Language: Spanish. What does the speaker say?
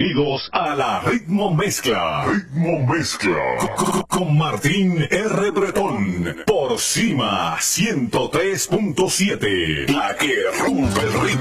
Bienvenidos a la Ritmo Mezcla. Ritmo Mezcla. Con Martín R. Bretón. Por Cima 103.7. La que rompe el ritmo.